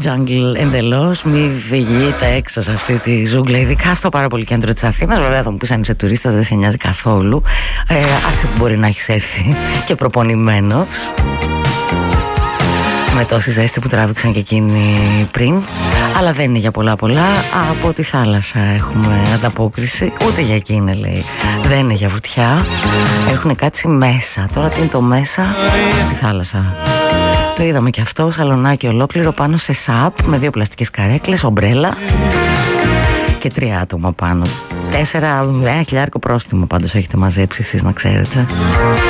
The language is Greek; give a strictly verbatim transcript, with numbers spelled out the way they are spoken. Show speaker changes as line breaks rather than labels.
jungle εντελώς. Μη βγείτε έξω σε αυτή τη ζούγκλα, ειδικά στο πάρα πολύ κέντρο της Αθήνας. Βέβαια θα μου πεις αν είσαι τουρίστας δεν σε νοιάζει καθόλου. ε, Άσε που μπορεί να έχεις έρθει και προπονημένος, με τόση ζέστη που τράβηξαν και εκείνοι πριν. Αλλά δεν είναι για πολλά πολλά. Από τη θάλασσα έχουμε ανταπόκριση. Ούτε για εκείνη λέει. Δεν είναι για βουτιά. Έχουν κάτσει μέσα. Τώρα τι είναι το μέσα? Στη θάλασσα. Το είδαμε και αυτό. Σαλονάκι ολόκληρο πάνω σε σαπ με δύο πλαστικές καρέκλες, ομπρέλα και τρία άτομα πάνω. Τέσσερα, ένα χιλιάρικο πρόστιμο πάντως έχετε μαζέψει εσείς, να ξέρετε.